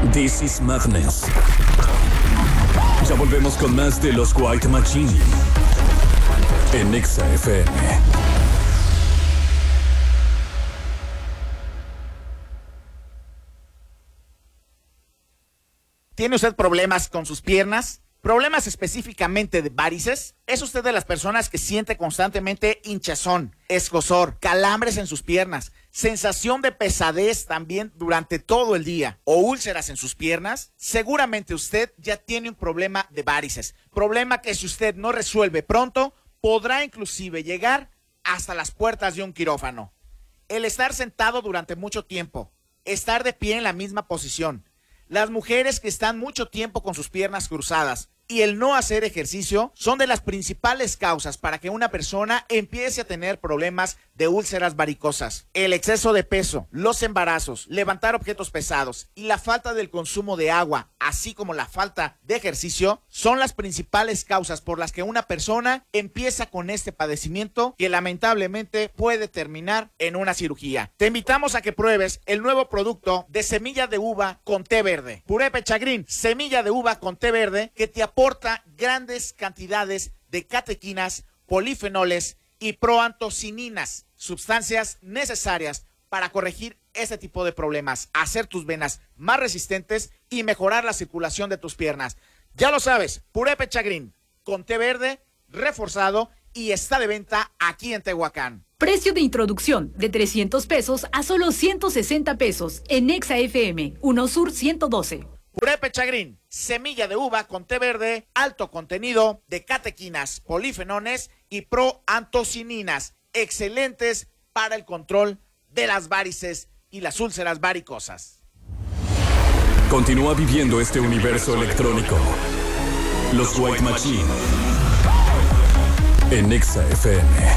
This is Madness. Ya volvemos con más de los White Machine en Exa FM. ¿Tiene usted problemas con sus piernas? ¿Problemas específicamente de varices? ¿Es usted de las personas que siente constantemente hinchazón, escozor, calambres en sus piernas, sensación de pesadez también durante todo el día o úlceras en sus piernas? Seguramente usted ya tiene un problema de varices, problema que si usted no resuelve pronto, podrá inclusive llegar hasta las puertas de un quirófano. El estar sentado durante mucho tiempo, estar de pie en la misma posición, las mujeres que están mucho tiempo con sus piernas cruzadas y el no hacer ejercicio son de las principales causas para que una persona empiece a tener problemas de úlceras varicosas. El exceso de peso, los embarazos, levantar objetos pesados y la falta del consumo de agua, así como la falta de ejercicio, son las principales causas por las que una persona empieza con este padecimiento que lamentablemente puede terminar en una cirugía. Te invitamos a que pruebes el nuevo producto de semilla de uva con té verde. Puré Pechagrin, semilla de uva con té verde, que te aporta grandes cantidades de catequinas, polifenoles y proantocininas, sustancias necesarias para corregir este tipo de problemas, hacer tus venas más resistentes y mejorar la circulación de tus piernas. Ya lo sabes, Puré Pechagrin con té verde reforzado y está de venta aquí en Tehuacán. Precio de introducción de 300 pesos a solo 160 pesos en Exa FM, 1 Sur 112. Puré Pechagrin, semilla de uva con té verde, alto contenido de catequinas, polifenones y proantocininas, excelentes para el control de las varices y las úlceras varicosas. Continúa viviendo este universo electrónico. Los White Machine en Exa FM.